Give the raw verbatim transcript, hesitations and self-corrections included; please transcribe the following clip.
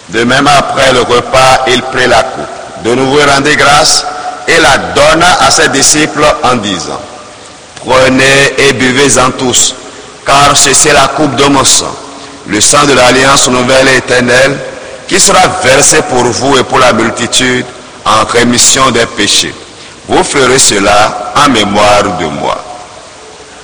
De même, après le repas, il prit la coupe. De nouveau, il rendit grâce et la donna à ses disciples en disant, prenez et buvez-en tous, car ceci est la coupe de mon sang, le sang de l'alliance nouvelle et éternelle, qui sera versé pour vous et pour la multitude en rémission des péchés. Vous ferez cela en mémoire de moi.